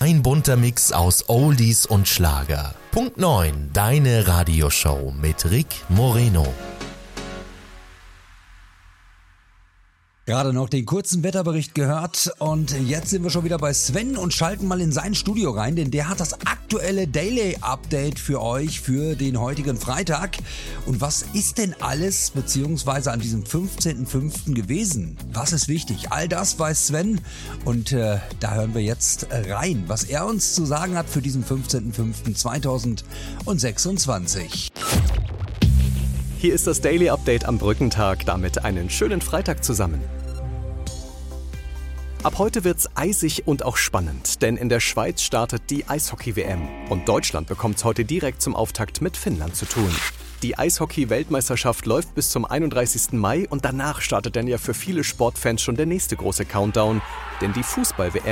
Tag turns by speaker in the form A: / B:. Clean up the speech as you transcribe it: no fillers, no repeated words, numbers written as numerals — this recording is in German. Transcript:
A: Ein bunter Mix aus Oldies und Schlager. Punkt 9, deine Radioshow mit Rick Moreno.
B: Gerade noch den kurzen Wetterbericht gehört und jetzt sind wir schon wieder bei Sven und schalten mal in sein Studio rein, denn der hat das aktuelle Daily Update für euch für den heutigen Freitag. Und was ist denn alles beziehungsweise an diesem 15.05. gewesen? Was ist wichtig? All das weiß Sven und da hören wir jetzt rein, was er uns zu sagen hat für diesen 15.05.2026.
C: Hier ist das Daily Update am Brückentag, damit einen schönen Freitag zusammen. Ab heute wird's eisig und auch spannend, denn in der Schweiz startet die Eishockey-WM und Deutschland bekommt's heute direkt zum Auftakt mit Finnland zu tun. Die Eishockey-Weltmeisterschaft läuft bis zum 31. Mai und danach startet dann ja für viele Sportfans schon der nächste große Countdown, denn die Fußball-WM